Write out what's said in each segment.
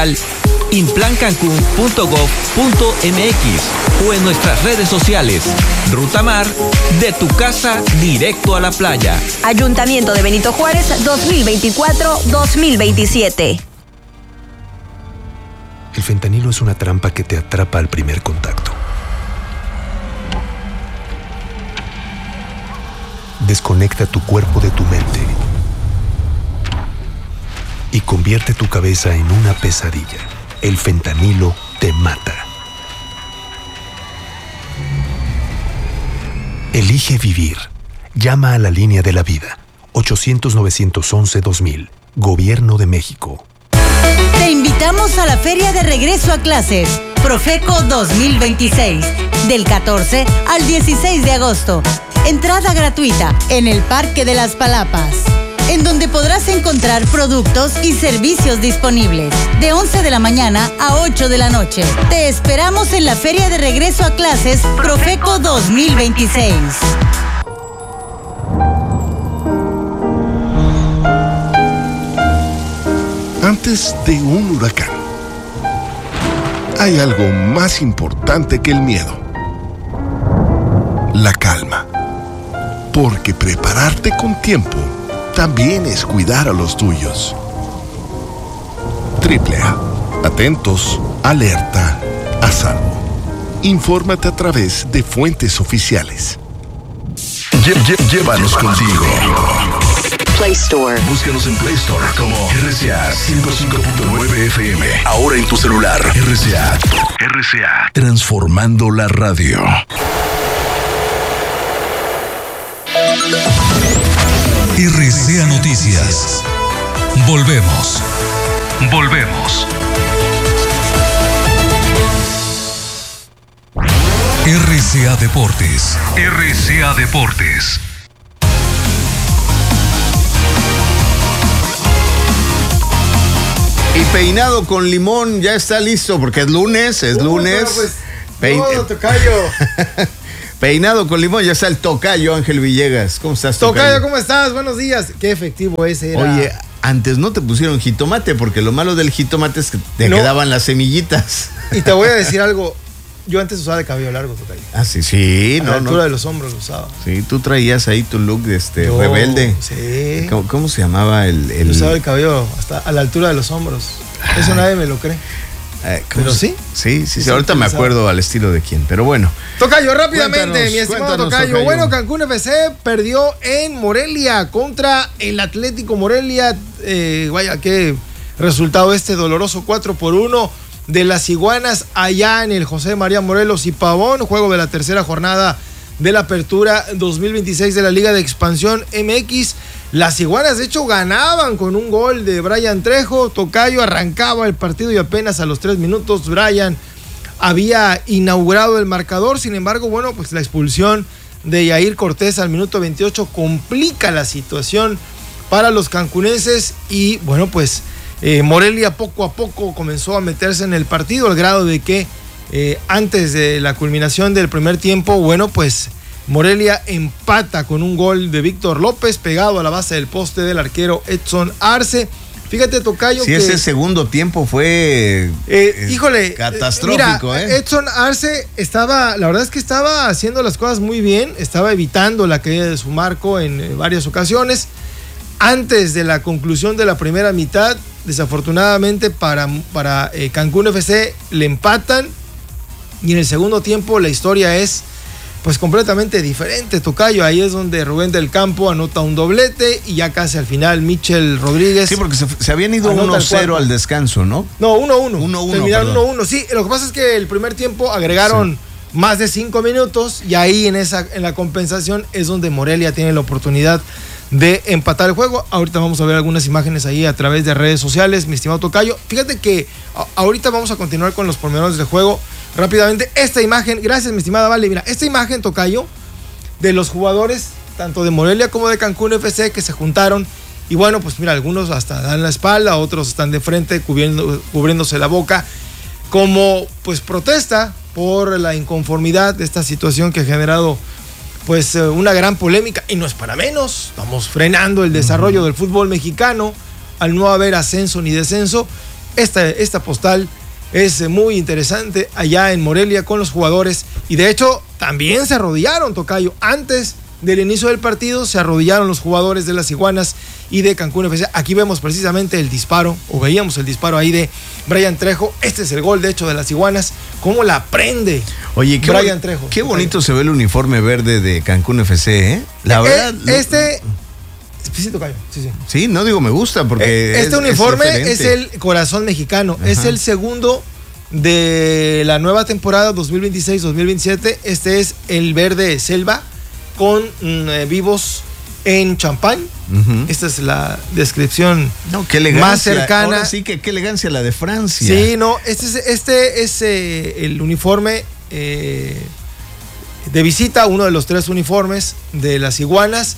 implancancun.gov.mx o en nuestras redes sociales. Ruta Mar, de tu casa directo a la playa. Ayuntamiento de Benito Juárez 2024-2027. El fentanilo es una trampa que te atrapa al primer contacto. Desconecta tu cuerpo de tu mente y convierte tu cabeza en una pesadilla. El fentanilo te mata. Elige vivir. Llama a la línea de la vida. 800-911-2000. Gobierno de México. Te invitamos a la Feria de Regreso a Clases, Profeco 2026, del 14 al 16 de agosto. Entrada gratuita en el Parque de las Palapas, en donde podrás encontrar productos y servicios disponibles, de 11 de la mañana a 8 de la noche. Te esperamos en la Feria de Regreso a Clases, Profeco 2026. Antes de un huracán, hay algo más importante que el miedo: la calma. Porque prepararte con tiempo también es cuidar a los tuyos. AAA. Atentos, alerta, a salvo. Infórmate a través de fuentes oficiales. Llévanos contigo. Play Store. Búscanos en Play Store como RCA 105.9 FM. Ahora en tu celular. RCA. Transformando la radio. RCA Noticias. Volvemos. RCA Deportes. Y peinado con limón ya está listo porque es lunes. Tocayo. Peinado con limón ya está el tocayo Ángel Villegas. ¿Cómo estás, Tocayo? ¿Cómo estás? Buenos días. Qué efectivo ese era. Oye, antes no te pusieron jitomate porque lo malo del jitomate es que te quedaban las semillitas. Y te voy a decir algo. Yo antes usaba de cabello largo, Tocayo. Ah, sí. A la altura de los hombros lo usaba. Sí, tú traías ahí tu look rebelde. Sí. ¿Cómo se llamaba el...? Yo usaba el cabello hasta a la altura de los hombros. Eso nadie me lo cree. Pero sí. Sí. Ahorita me acuerdo al estilo de quién, pero bueno. Tocayo, rápidamente, mi estimado Tocayo. Bueno, Cancún FC perdió en Morelia contra el Atlético Morelia. Vaya, qué resultado doloroso, 4-1 de las Iguanas allá en el José María Morelos y Pavón. Juego de la tercera jornada de la Apertura 2026 de la Liga de Expansión MX. Las Iguanas, de hecho, ganaban con un gol de Brian Trejo. Tocayo arrancaba el partido y apenas a los 3 minutos Brian había inaugurado el marcador. Sin embargo, bueno, pues la expulsión de Yair Cortés al minuto 28 complica la situación para los cancunenses y, bueno, pues Morelia poco a poco comenzó a meterse en el partido, al grado de que antes de la culminación del primer tiempo, bueno, pues Morelia empata con un gol de Víctor López pegado a la base del poste del arquero Edson Arce. Fíjate, Tocayo, que ese segundo tiempo fue catastrófico. Mira, Edson Arce la verdad es que estaba haciendo las cosas muy bien, estaba evitando la caída de su marco en varias ocasiones. Antes de la conclusión de la primera mitad, desafortunadamente para Cancún FC le empatan, y en el segundo tiempo la historia es pues completamente diferente, Tocayo. Ahí es donde Rubén del Campo anota un doblete y ya casi al final Michel Rodríguez. Sí, porque se habían ido 1-0 al descanso, ¿no? No, 1-1. 1-1. Terminaron 1-1, sí. Lo que pasa es que el primer tiempo agregaron más de 5 minutos y ahí en la compensación es donde Morelia tiene la oportunidad de empatar el juego. Ahorita vamos a ver algunas imágenes ahí a través de redes sociales, mi estimado Tocayo. Fíjate que ahorita vamos a continuar con los pormenores del juego. Rápidamente, esta imagen, gracias mi estimada Vale, mira, esta imagen, Tocayo, de los jugadores, tanto de Morelia como de Cancún FC, que se juntaron, y bueno, pues mira, algunos hasta dan la espalda, otros están de frente cubriéndose la boca, como pues protesta por la inconformidad de esta situación que ha generado pues una gran polémica, y no es para menos. Estamos frenando el desarrollo del fútbol mexicano al no haber ascenso ni descenso. esta postal es muy interesante allá en Morelia con los jugadores. Y de hecho, también se arrodillaron, tocayo. Antes del inicio del partido, se arrodillaron los jugadores de las Iguanas y de Cancún FC. Aquí vemos precisamente el disparo, o veíamos el disparo ahí de Brian Trejo. Este es el gol, de hecho, de las Iguanas. ¿Cómo la prende? Oye, Brian Trejo? Qué bonito se ve el uniforme verde de Cancún FC, ¿eh? La verdad. Sí, tocayo. Sí. Sí, no digo me gusta porque este uniforme es el corazón mexicano. Ajá. Es el segundo de la nueva temporada 2026-2027. Este es el verde selva con vivos en champán. Uh-huh. Esta es la descripción más cercana. Ahora sí que qué elegancia la de Francia. Sí, no, este es el uniforme de visita, uno de los 3 uniformes de las Iguanas.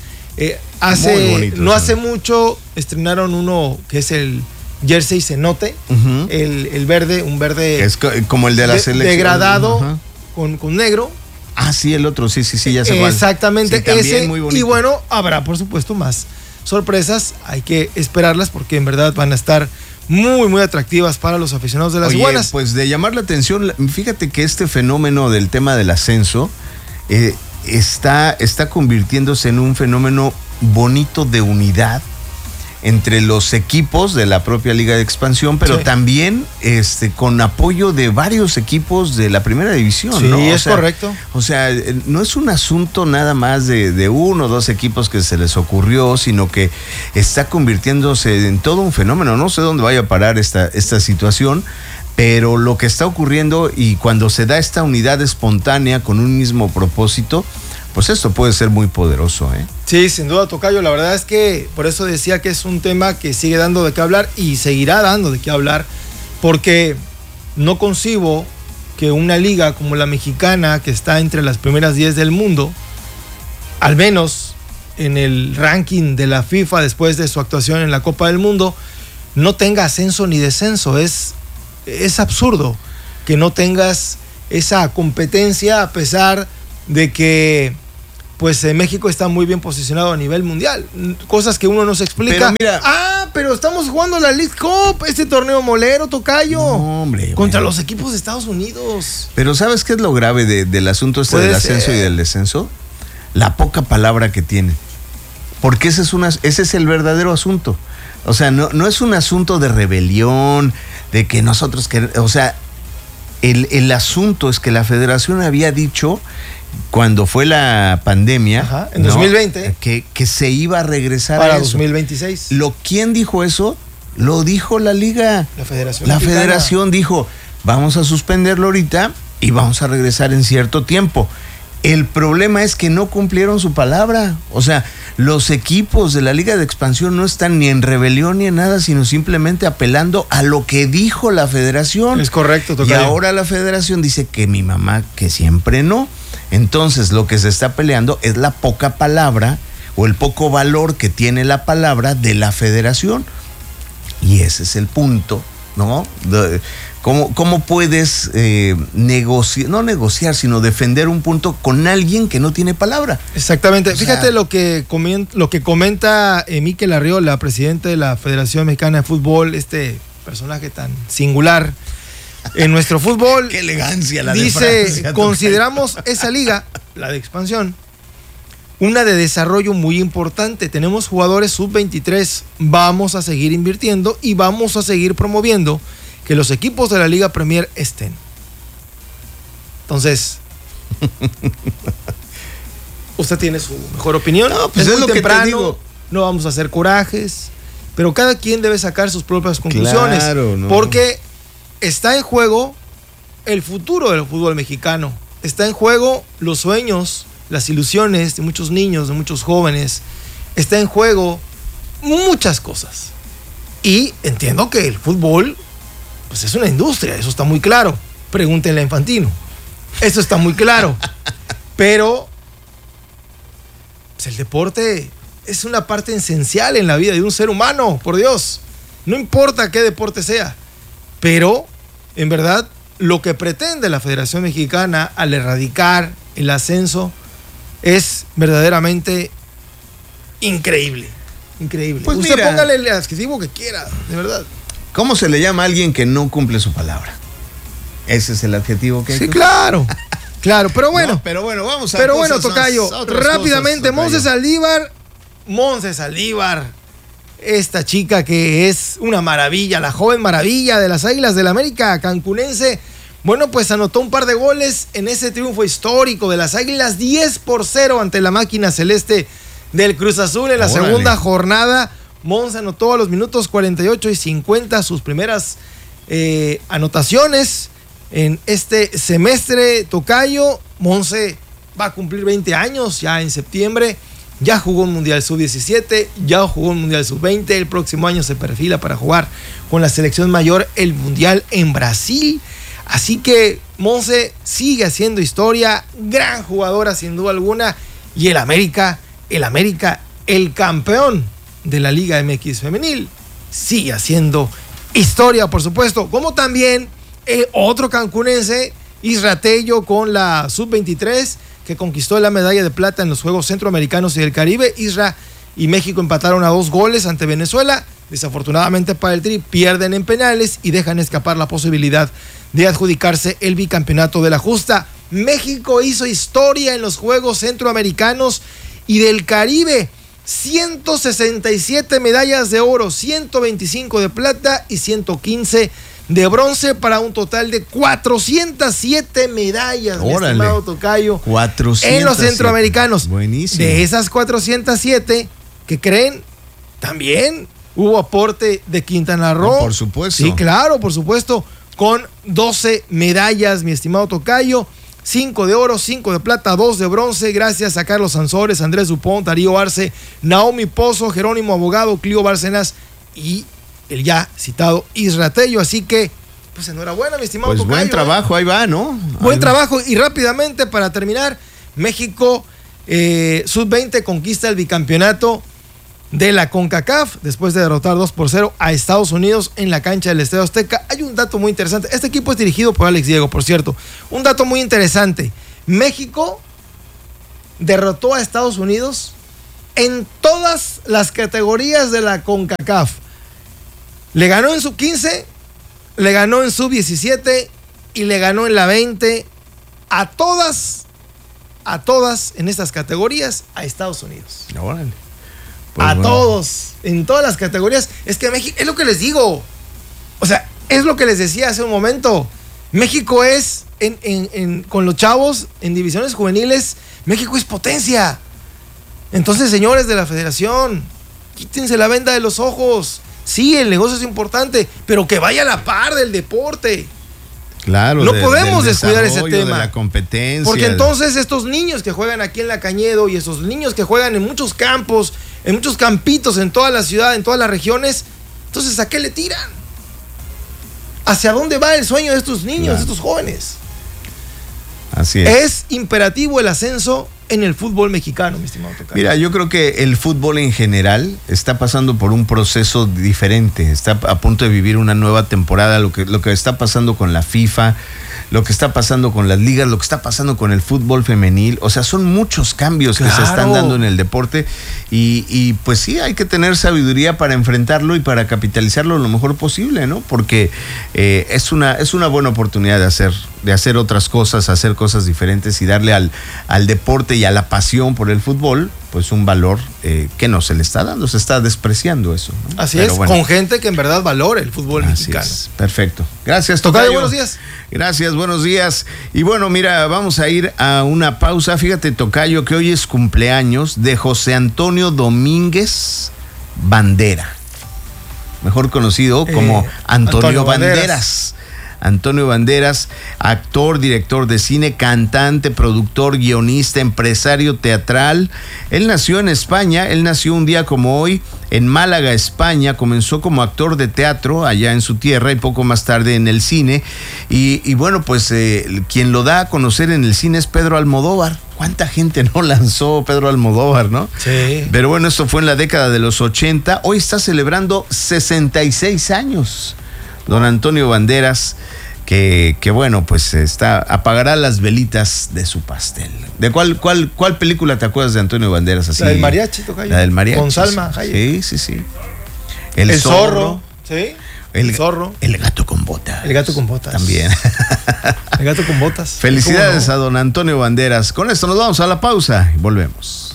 No hace mucho estrenaron uno que es el jersey cenote, uh-huh. el verde, un verde es como el de la selección degradado, uh-huh. con negro. Ah, sí, el otro, sí, ya se exactamente, sí, ese. Muy bonito. Y bueno, habrá por supuesto más sorpresas, hay que esperarlas porque en verdad van a estar muy, muy atractivas para los aficionados de las Iguanas. Pues de llamar la atención, fíjate que este fenómeno del tema del ascenso está convirtiéndose en un fenómeno bonito de unidad entre los equipos de la propia Liga de Expansión, pero sí. También con apoyo de varios equipos de la primera división, sí, ¿no? Es correcto. O sea, no es un asunto nada más de 1 o 2 equipos que se les ocurrió, sino que está convirtiéndose en todo un fenómeno. No sé dónde vaya a parar esta situación, pero lo que está ocurriendo y cuando se da esta unidad espontánea con un mismo propósito, pues esto puede ser muy poderoso, ¿eh? Sí, sin duda, tocayo. La verdad es que por eso decía que es un tema que sigue dando de qué hablar y seguirá dando de qué hablar, porque no concibo que una liga como la mexicana, que está entre las primeras 10 del mundo, al menos en el ranking de la FIFA después de su actuación en la Copa del Mundo, no tenga ascenso ni descenso. Es absurdo que no tengas esa competencia a pesar de que pues México está muy bien posicionado a nivel mundial, cosas que uno no se explica. Pero mira, pero estamos jugando la League Cup, este torneo molero, tocayo, no, hombre, contra los equipos de Estados Unidos. Pero ¿sabes qué es lo grave del asunto del ascenso y del descenso? La poca palabra que tiene, porque ese es el verdadero asunto. O sea, no es un asunto de rebelión, de que nosotros o sea, el asunto es que la federación había dicho cuando fue la pandemia, en 2020, que se iba a regresar para a eso. 2026. ¿Quién dijo eso? Lo dijo la liga. La federación. La federación dijo, vamos a suspenderlo ahorita y vamos a regresar en cierto tiempo. El problema es que no cumplieron su palabra. O sea, los equipos de la Liga de Expansión no están ni en rebelión ni en nada, sino simplemente apelando a lo que dijo la federación. Es correcto, tocayo. Y ahora la federación dice que mi mamá, que siempre no. Entonces, lo que se está peleando es la poca palabra o el poco valor que tiene la palabra de la federación. Y ese es el punto, ¿no? ¿Cómo puedes no negociar, sino defender un punto con alguien que no tiene palabra? Exactamente. Fíjate lo que comenta Mikel Arriola, presidente de la Federación Mexicana de Fútbol, este personaje tan singular en nuestro fútbol. Qué elegancia la dice, de Francia. Consideramos esa liga, la de expansión, una de desarrollo muy importante. Tenemos jugadores sub-23. Vamos a seguir invirtiendo y vamos a seguir promoviendo que los equipos de la Liga Premier estén. Entonces, usted tiene su mejor opinión. No, pues es lo temprano, que te digo. No vamos a hacer corajes, pero cada quien debe sacar sus propias conclusiones. Claro, no. Porque está en juego el futuro del fútbol mexicano. Está en juego los sueños, las ilusiones de muchos niños, de muchos jóvenes. Está en juego muchas cosas. Y entiendo que el fútbol pues es una industria, eso está muy claro. Pregúntenle a Infantino. Eso está muy claro. Pero pues el deporte es una parte esencial en la vida de un ser humano, por Dios. No importa qué deporte sea. Pero, en verdad, lo que pretende la Federación Mexicana al erradicar el ascenso es verdaderamente increíble. Increíble. Pues usted mira, póngale el adjetivo que quiera, de verdad. ¿Cómo se le llama a alguien que no cumple su palabra? Ese es el adjetivo que hay. Sí, claro. Claro, pero bueno. No, pero bueno, vamos a Pero bueno, tocayo, rápidamente, Montse Saldívar, esta chica que es una maravilla, la joven maravilla de las Águilas del América cancunense. Bueno, pues anotó un par de goles en ese triunfo histórico de las Águilas, 10-0 ante la máquina celeste del Cruz Azul en la segunda jornada. Montse anotó a los minutos 48 y 50 sus primeras anotaciones en este semestre, tocayo. Montse va a cumplir 20 años ya en septiembre. Ya jugó un Mundial Sub-17, ya jugó un Mundial Sub-20. El próximo año se perfila para jugar con la selección mayor el Mundial en Brasil. Así que Montse sigue haciendo historia, gran jugadora sin duda alguna. Y el América, el campeón de la Liga MX femenil, sigue haciendo historia, por supuesto. Como también otro cancunense, Isra Tello, con la Sub-23, que conquistó la medalla de plata en los Juegos Centroamericanos y del Caribe. Isra y México empataron a 2 goles ante Venezuela. Desafortunadamente para el Tri, pierden en penales y dejan escapar la posibilidad de adjudicarse el bicampeonato de la justa. México hizo historia en los Juegos Centroamericanos y del Caribe. 167 medallas de oro, 125 de plata y 115 de bronce, para un total de 407 medallas, mi estimado tocayo, 407 en los centroamericanos. Buenísimo. De esas 407, ¿qué creen? También hubo aporte de Quintana Roo. Por supuesto. Sí, claro, por supuesto, con 12 medallas, mi estimado tocayo. 5 de oro, 5 de plata, 2 de bronce, gracias a Carlos Sansores, Andrés Dupont, Darío Arce, Naomi Pozo, Jerónimo Abogado, Clio Bárcenas y el ya citado Isra Tello. Así que, pues enhorabuena, mi estimado tocayo. Buen trabajo, ahí va, ¿no? Buen trabajo. Y rápidamente, para terminar, México Sub-20 conquista el bicampeonato de la CONCACAF después de derrotar 2-0 a Estados Unidos en la cancha del Estadio Azteca. Hay un dato muy interesante. Este equipo es dirigido por Alex Diego, por cierto. Un dato muy interesante. México derrotó a Estados Unidos en todas las categorías de la CONCACAF. Le ganó en Sub-15, le ganó en Sub-17 y le ganó en la 20 a todas en estas categorías a Estados Unidos. Órale. Pues a todos, en todas las categorías. Es que México, es lo que les digo. O sea, es lo que les decía hace un momento. México es, con los chavos, en divisiones juveniles, México es potencia. Entonces, señores de la federación, quítense la venda de los ojos. Sí, el negocio es importante, pero que vaya a la par del deporte. Claro, no podemos descuidar ese tema. De la competencia. Porque entonces estos niños que juegan aquí en La Cañedo y esos niños que juegan en muchos campos, en muchos campitos en toda la ciudad, en todas las regiones, entonces ¿a qué le tiran? ¿Hacia dónde va el sueño de estos niños, de estos jóvenes? Así es. Es imperativo el ascenso en el fútbol mexicano, mi estimado tocayo. Mira, yo creo que el fútbol en general está pasando por un proceso diferente. Está a punto de vivir una nueva temporada. Lo que está pasando con la FIFA, lo que está pasando con las ligas, lo que está pasando con el fútbol femenil. O sea, son muchos cambios que se están dando en el deporte. Y pues sí, hay que tener sabiduría para enfrentarlo y para capitalizarlo lo mejor posible, ¿no? Porque es una buena oportunidad de hacer otras cosas, hacer cosas diferentes y darle al deporte y a la pasión por el fútbol, pues un valor que no se le está dando, se está despreciando eso, ¿no? Así es, bueno, con gente que en verdad valora el fútbol mexicano. Perfecto. Gracias, tocayo. Buenos días. Gracias, buenos días. Y bueno, mira, vamos a ir a una pausa. Fíjate, tocayo, que hoy es cumpleaños de José Antonio Domínguez Bandera, mejor conocido como Antonio Banderas. Antonio Banderas, actor, director de cine, cantante, productor, guionista, empresario teatral. Él nació en España, él nació un día como hoy en Málaga, España. Comenzó como actor de teatro allá en su tierra y poco más tarde en el cine. Y bueno, pues quien lo da a conocer en el cine es Pedro Almodóvar. ¿Cuánta gente no lanzó Pedro Almodóvar, no? Sí. Pero bueno, esto fue en la década de los 80. Hoy está celebrando 66 años. Don Antonio Banderas, que bueno, pues apagará las velitas de su pastel. ¿De cuál película te acuerdas de Antonio Banderas? Así, la del mariachi, tocayo. La del mariachi. Con Salma Hayek. Sí. El zorro. Sí. el zorro. El gato con botas. El gato con botas. También. El gato con botas. Felicidades a don Antonio Banderas. Con esto nos vamos a la pausa y volvemos.